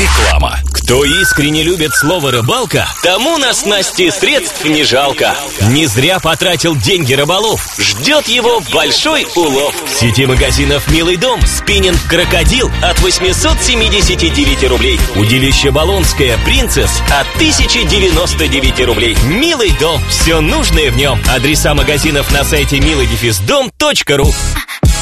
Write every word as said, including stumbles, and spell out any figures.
Реклама. Кто искренне любит слово «рыбалка», тому на снасти средств не жалко. Не зря потратил деньги рыболов. Ждет его большой улов. В сети магазинов «Милый дом» спиннинг «Крокодил» от восемьсот семьдесят девять рублей. Удилище «Болонское» «Принцесс» от тысяча девяносто девять рублей. «Милый дом». Все нужное в нем. Адреса магазинов на сайте милый дом точка ру.